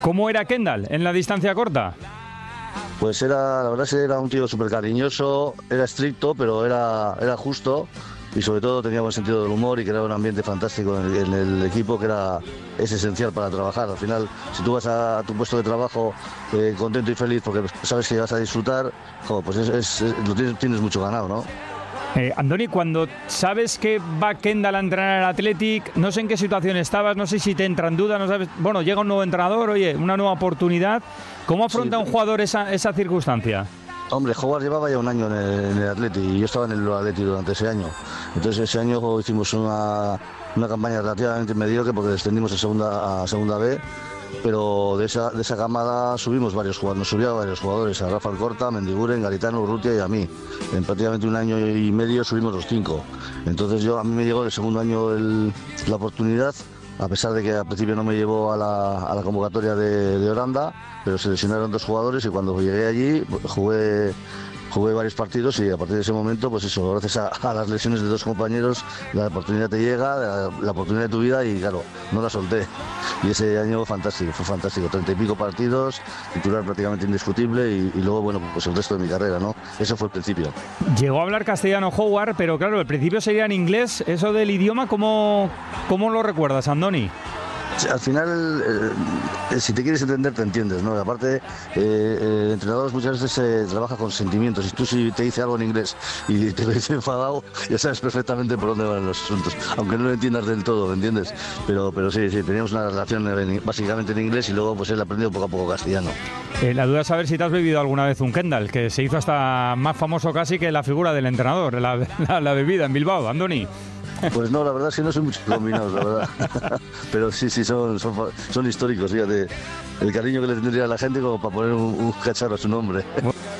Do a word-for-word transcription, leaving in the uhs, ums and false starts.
¿Cómo era Kendall en la distancia corta? Pues era, la verdad es que era un tío súper cariñoso, era estricto, pero era, era justo y sobre todo tenía buen sentido del humor y creaba un ambiente fantástico en el, en el equipo que era, es esencial para trabajar. Al final, si tú vas a tu puesto de trabajo eh, contento y feliz porque sabes que vas a disfrutar, jo, pues es, es, es, lo tienes, tienes mucho ganado, ¿no? Eh, Andoni, cuando sabes que va Kendall a entrenar al Athletic, no sé en qué situación estabas, no sé si te entra en duda, no sabes. Bueno, llega un nuevo entrenador, oye, una nueva oportunidad. ¿Cómo afronta sí, un jugador esa, esa circunstancia? Hombre, Howard llevaba ya un año en el, en el Athletic y yo estaba en el Athletic durante ese año. Entonces ese año hicimos una, una campaña relativamente mediocre porque descendimos de segunda a segunda B. Pero de esa, de esa camada subimos varios jugadores, nos subían varios jugadores, a Rafa Alcorta, a Mendiguren, Garitano, Urrutia y a mí. En prácticamente un año y medio subimos los cinco. Entonces yo a mí me llegó el segundo año el, la oportunidad, a pesar de que al principio no me llevó a la, a la convocatoria de, de Holanda, pero se lesionaron dos jugadores y cuando llegué allí jugué... Jugué varios partidos y a partir de ese momento, pues eso, gracias a, a las lesiones de dos compañeros, la oportunidad te llega, la, la oportunidad de tu vida y claro, no la solté. Y ese año fantástico, fue fantástico, treinta y pico partidos, titular prácticamente indiscutible y, y luego, bueno, pues el resto de mi carrera, ¿no? Eso fue el principio. Llegó a hablar castellano Howard, pero claro, el principio sería en inglés. Eso del idioma, ¿cómo, cómo lo recuerdas, Andoni? Al final, eh, si te quieres entender, te entiendes, ¿no? Aparte, eh, el entrenador muchas veces eh, trabaja con sentimientos. Y tú si te dice algo en inglés y te ves enfadado, ya sabes perfectamente por dónde van los asuntos. Aunque no lo entiendas del todo, ¿me entiendes? Pero, pero sí, sí, teníamos una relación en, básicamente en inglés y luego pues él aprendió poco a poco castellano. Eh, la duda es saber si te has bebido alguna vez un Kendall, que se hizo hasta más famoso casi que la figura del entrenador, la, la, la bebida en Bilbao, Andoni. Pues no, la verdad es que no son muchos combinados, la verdad. Pero sí, sí, son, son, son históricos, fíjate. El cariño que le tendría a la gente como para poner un, un cacharro a su nombre.